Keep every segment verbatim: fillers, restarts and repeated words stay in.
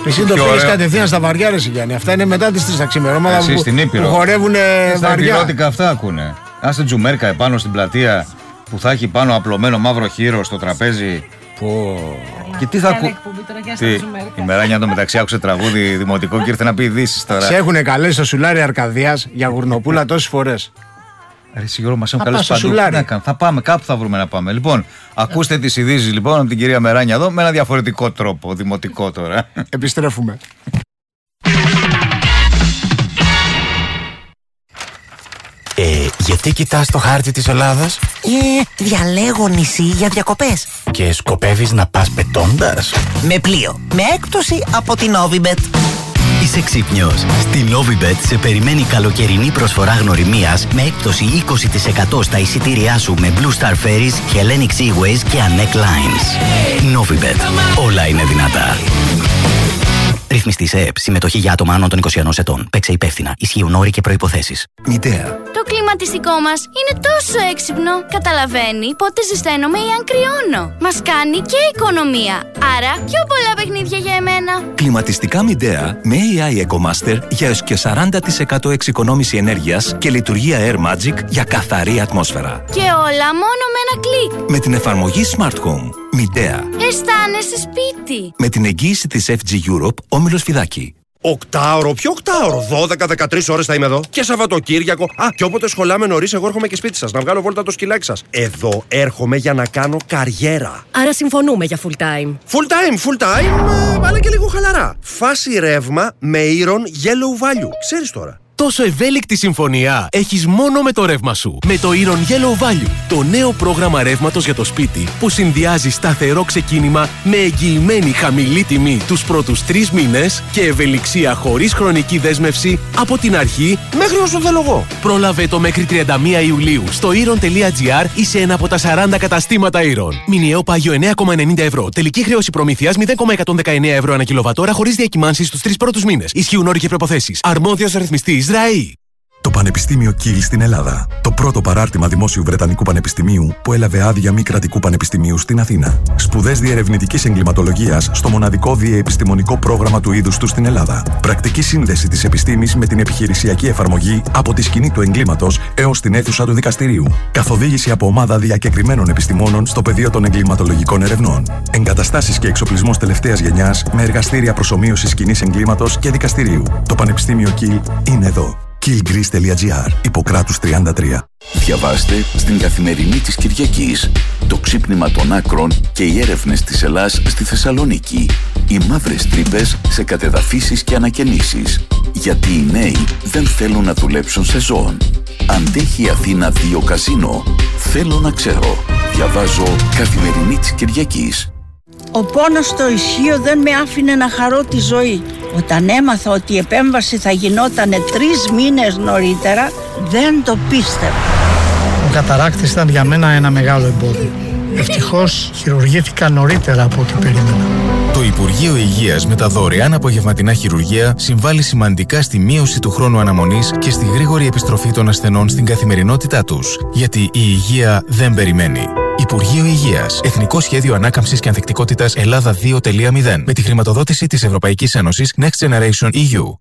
Εσύ το πήγες κατευθείαν στα βαριά, ρε Γιάννη. Αυτά είναι μετά τις τρεις τα ξημερώματα. Εσύ που, στην Ήπειρο. Που χορεύουν βαριά. Στα υπηρώτικα αυτά ακούνε. Άσε τζουμέρκα επάνω στην πλατεία που θα έχει πάνω απλωμένο μαύρο χείρο στο τραπέζι. Πω. Και τι θα ακούει. Η Μεράνια το μεταξύ άκουσε τραγούδι δημοτικό και ήρθε να πει ειδήσεις τώρα. Σε έχουν καλέσει στο Σουλάρι Αρκαδίας για γουρνοπούλα τόσες φορές. Ρε Σιγουρό, μας έχουν καλέσει παντού. Θα πάμε, κάπου θα βρούμε να πάμε. Λοιπόν, ακούστε τις ειδήσεις λοιπόν από την κυρία Μεράνια εδώ με ένα διαφορετικό τρόπο, δημοτικό τώρα. Επιστρέφουμε. Ε, γιατί κοιτάς το χάρτη της Ελλάδας? Ε, διαλέγω νησί για διακοπές. Και σκοπεύεις να πας πετώντας? Με πλοίο, με έκπτωση από την Novibet. Είσαι ξύπνιος. Στη Novibet σε περιμένει καλοκαιρινή προσφορά γνωριμίας με έκπτωση είκοσι τοις εκατό στα εισιτήριά σου με Blue Star Ferries, Hellenic Seaways και Anek Lines. Novibet. Όλα είναι δυνατά. Ρυθμιστή σε ΕΕΠ. Συμμετοχή για άτομα άνω των είκοσι ενός ετών. Παίξε υπεύθυνα. Ισχύουν όροι και προϋποθέσεις. Μητέα. Το κλιματιστικό μας είναι τόσο έξυπνο. Καταλαβαίνει πότε ζεσταίνομαι ή αν κρυώνω. Μας κάνει και οικονομία. Άρα πιο πολλά παιχνίδια για εμένα. Κλιματιστικά Μητέα με έι άι EcoMaster για έως και σαράντα τοις εκατό εξοικονόμηση ενέργειας και λειτουργία Air Magic για καθαρή ατμόσφαιρα. Και όλα μόνο με ένα κλικ. Με την εφαρμογή Smart Home. Μητέα. Αισθάνεσαι σπίτι. Με την εγγύηση της εφ τζι Europe, Όμιλος Φιδάκη. Οκτάωρο, ποιο οκτάωρο, δώδεκα με δεκατρείς ώρες θα είμαι εδώ. Και Σαββατοκύριακο. Α, και όποτε σχολάμε νωρίς, εγώ έρχομαι και σπίτι σας να βγάλω βόλτα το σκυλάκι σας. Εδώ έρχομαι για να κάνω καριέρα. Άρα συμφωνούμε για full time. Full time, full time, ε, αλλά και λίγο χαλαρά. Φάση ρεύμα με Iron Yellow Value. Ξέρεις τώρα. Τόσο ευέλικτη συμφωνία έχεις μόνο με το ρεύμα σου. Με το Iron Yellow Value, το νέο πρόγραμμα ρεύματος για το σπίτι που συνδυάζει σταθερό ξεκίνημα με εγγυημένη χαμηλή τιμή τους πρώτους τρεις μήνες και ευελιξία χωρίς χρονική δέσμευση από την αρχή μέχρι όσο θέλω εγώ. Πρόλαβε το μέχρι τριάντα μία Ιουλίου στο iron τελεία gr ή σε ένα από τα σαράντα καταστήματα Iron. Μηνιαίο πάγιο εννέα κόμμα ενενήντα ευρώ. Τελική χρέωση προμήθειας μηδέν κόμμα εκατόν δεκαεννέα ευρώ ανά κιλοβατόρα χωρίς διακυμάνσεις στους τρεις πρώτους μήνες. Ισχύουν όροι και προϋποθέσεις. Αρμόδιος ρυθμιστής ΡΑΗ. Το Πανεπιστήμιο Κιλ στην Ελλάδα. Το πρώτο παράρτημα δημόσιου Βρετανικού Πανεπιστημίου που έλαβε άδεια μη κρατικού πανεπιστημίου στην Αθήνα. Σπουδές διερευνητικής εγκληματολογίας στο μοναδικό διεπιστημονικό πρόγραμμα του είδους του στην Ελλάδα. Πρακτική σύνδεση της επιστήμης με την επιχειρησιακή εφαρμογή από τη σκηνή του εγκλήματος έως την αίθουσα του δικαστηρίου. Καθοδήγηση από ομάδα διακεκριμένων επιστημόνων στο πεδίο των εγκληματολογικών ερευνών. Εγκαταστάσεις και εξοπλισμός τελευταίας γενιάς με εργαστήρια προσομοίωσης σκηνής εγκλήματος και δικαστηρίου. Το Πανεπιστήμιο Κιλ είναι εδώ. κιλ γκρις τελεία gr, Ιπποκράτους τριάντα τρία. Διαβάστε στην Καθημερινή της Κυριακής το ξύπνημα των άκρων και οι έρευνες της Ελλάς στη Θεσσαλονίκη. Οι μαύρες τρύπες σε κατεδαφίσεις και ανακαινήσεις. Γιατί οι νέοι δεν θέλουν να δουλέψουν σε ζώων. Αντέχει η Αθήνα δύο καζίνο. Θέλω να ξέρω. Διαβάζω Καθημερινή της Κυριακής. Ο πόνος στο ισχύο δεν με άφηνε να χαρώ τη ζωή. Όταν έμαθα ότι η επέμβαση θα γινόταν τρεις μήνες νωρίτερα, δεν το πίστευα. Ο καταράκτης ήταν για μένα ένα μεγάλο εμπόδιο. Ευτυχώς χειρουργήθηκα νωρίτερα από ό,τι περίμενα. Το Υπουργείο Υγείας με τα δωρεάν απογευματινά χειρουργεία συμβάλλει σημαντικά στη μείωση του χρόνου αναμονής και στη γρήγορη επιστροφή των ασθενών στην καθημερινότητά τους. Γιατί η υγεία δεν περιμένει. Υπουργείο Υγείας. Εθνικό Σχέδιο Ανάκαμψης και Ανθεκτικότητας Ελλάδα δύο τελεία μηδέν. Με τη χρηματοδότηση της Ευρωπαϊκής Ένωσης Next Generation ι γιου.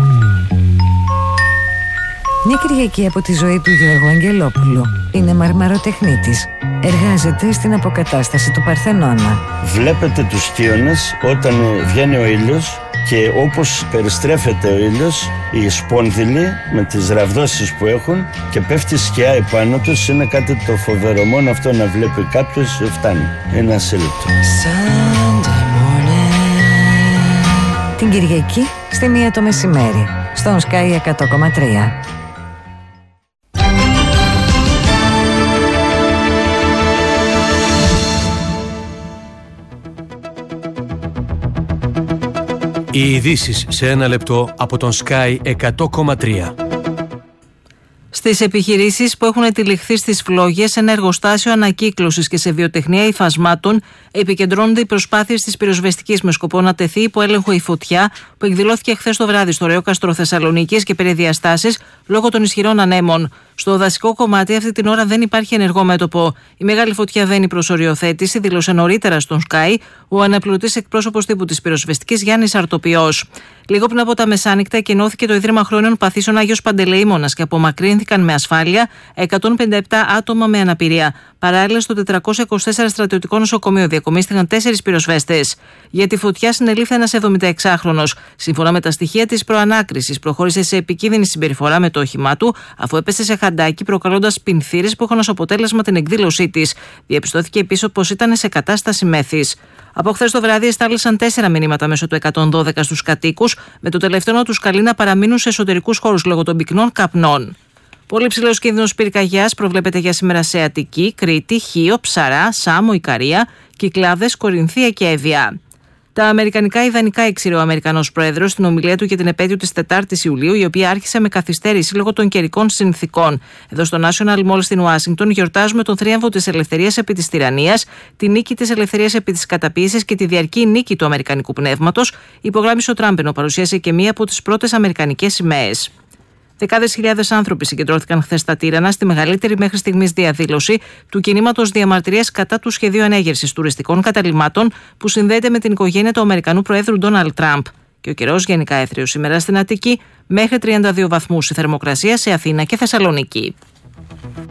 Μια Κυριακή από τη ζωή του Γιώργου Αγγελόπουλου. Είναι μαρμαροτεχνίτης. Εργάζεται στην αποκατάσταση του Παρθενώνα. Βλέπετε τους χίονες όταν βγαίνει ο ήλιος και όπως περιστρέφεται ο ήλιος, οι σπόνδυλοι με τις ραβδόσεις που έχουν και πέφτει σκιά επάνω τους, είναι κάτι το φοβερό. Μόνο αυτό να βλέπει κάποιος φτάνει. Ένα ασύλληπτο. Την Κυριακή στη μία το μεσημέρι στον Sky εκατό κόμμα τρία. Οι ειδήσεις σε ένα λεπτό από τον Sky εκατό κόμμα τρία. Στις επιχειρήσεις που έχουν τυλιχθεί στις φλόγες, σε ένα εργοστάσιο ανακύκλωσης και σε βιοτεχνία υφασμάτων, επικεντρώνονται οι προσπάθειες της πυροσβεστικής με σκοπό να τεθεί υπό έλεγχο η φωτιά που εκδηλώθηκε χθες το βράδυ στο Ρεόκαστρο Θεσσαλονίκης και περιδιαστάσεις λόγω των ισχυρών ανέμων. Στο δασικό κομμάτι αυτή την ώρα δεν υπάρχει ενεργό μέτωπο. Η μεγάλη φωτιά βαίνει προς οριοθέτηση, δήλωσε νωρίτερα στον Sky ο αναπληρωτής εκπρόσωπος τύπου της πυροσβεστικής Γιάννης Αρτοπιός. Λίγο πριν από τα μεσάνυχτα εκενώθηκε το Ίδρυμα Χρόνιων Παθήσεων Άγιος Παντελεήμονας και απομακρύνθηκαν με ασφάλεια εκατόν πενήντα επτά άτομα με αναπηρία. Παράλληλα, στο τετρακόσια είκοσι τέσσερα στρατιωτικό νοσοκομείο διακομίστηκαν τέσσερις πυροσβέστες. Για τη φωτιά συνελήφθη ένας εβδομηνταεξάχρονος. Σύμφωνα με τα στοιχεία της προανάκρισης, προχώρησε σε επικίνδυνη συμπεριφορά με το όχημά του, αφού έπεσε σε χαντάκι, προκαλώντας πινθύρες που είχαν ως αποτέλεσμα την εκδήλωσή της. Διαπιστώθηκε επίσης πως ήταν σε κατάσταση μέθης. Από χθες το βράδυ εστάλησαν τέσσερα μηνύματα μέσω του εκατόν δώδεκα στους κατοίκους, με το τελευταίο να τους καλεί να παραμείνουν σε εσωτερικούς χώρους λόγω των πυκνών καπνών. Πολύ ψηλός κίνδυνος πυρκαγιάς προβλέπεται για σήμερα σε Αττική, Κρήτη, Χίο, Ψαρά, Σάμο, Ικαρία, Κυκλάδες, Κορινθία και Εύβοια. Τα αμερικανικά ιδανικά έξηρε ο Αμερικανός Πρόεδρος στην ομιλία του για την επέτειο της τετάρτης Ιουλίου, η οποία άρχισε με καθυστέρηση λόγω των καιρικών συνθηκών. Εδώ στο National Mall στην Ουάσιγκτον γιορτάζουμε τον θρίαμβο της ελευθερίας επί της τυραννίας, τη νίκη της ελευθερίας επί της καταπίεσης και τη διαρκή νίκη του αμερικανικού πνεύματος, υπογράμμισε ο Τραμπ, ενώ παρουσίασε και μία από τις πρώτες αμερικανικές σημαίες. Δεκάδες χιλιάδες άνθρωποι συγκεντρώθηκαν χθες στα Τύρανα στη μεγαλύτερη μέχρι στιγμής διαδήλωση του κινήματος διαμαρτυρίας κατά του σχεδίου ανέγερσης τουριστικών καταλυμάτων που συνδέεται με την οικογένεια του Αμερικανού Προέδρου Ντόναλντ Τραμπ. Και ο καιρός γενικά έθριος σήμερα στην Αττική, μέχρι τριάντα δύο βαθμούς η θερμοκρασία σε Αθήνα και Θεσσαλονίκη.